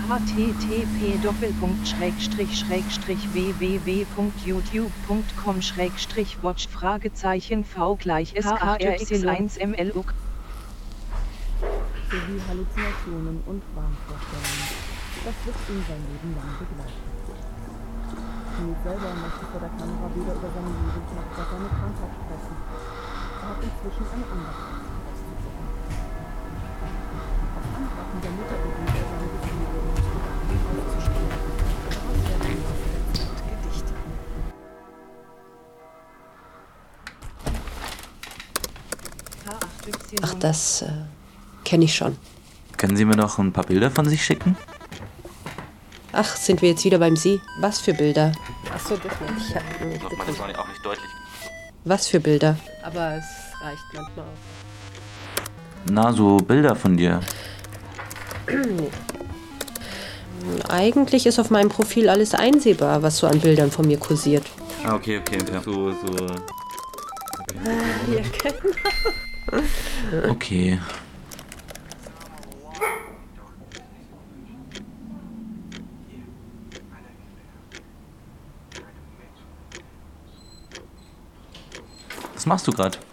http://www.watch-v=skx1mluk sowie Halluzinationen und Wahnvorstellungen. Das wird ihn sein Leben lang begleiten. Smith selber möchte vor der Kamera weder über seine Jugend noch über seine Krankheit sprechen. Er hat inzwischen eine andere auszudrücken. Auf Antworten der Mutter beginnt er seine Gefühle und Gedanken auszusprechen. Daraus werden im Laufe der Zeit Gedichte. Ach, das kenne ich schon. Können Sie mir noch ein paar Bilder von sich schicken? Ach, sind wir jetzt wieder beim Sie? Was für Bilder? Achso, das meine ich. Nochmal, das war auch nicht deutlich. Was für Bilder? Aber es reicht manchmal auch. Na, so Bilder von dir. Eigentlich ist auf meinem Profil alles einsehbar, was so an Bildern von mir kursiert. Ah, okay. So. Ja, genau. Okay. Was machst du gerade?